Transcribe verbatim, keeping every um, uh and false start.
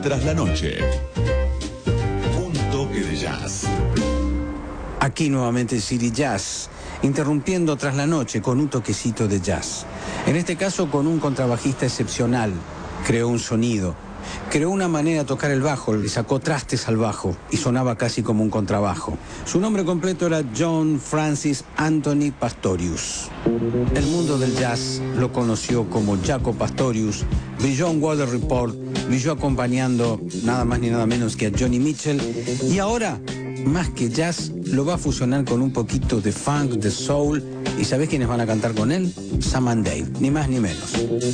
Tras la Noche. Un toque de jazz. Aquí nuevamente City Jazz, interrumpiendo Tras la Noche con un toquecito de jazz. En este caso con un contrabajista excepcional. Creó un sonido, creó una manera de tocar el bajo, le sacó trastes al bajo y sonaba casi como un contrabajo. Su nombre completo era John Francis Anthony Pastorius. El mundo del jazz lo conoció como Jaco Pastorius, brilló en Weather Report, brilló acompañando nada más ni nada menos que a Johnny Mitchell y ahora, más que jazz, lo va a fusionar con un poquito de funk, de soul. ¿Y sabés quiénes van a cantar con él? Sam and Dave, ni más ni menos.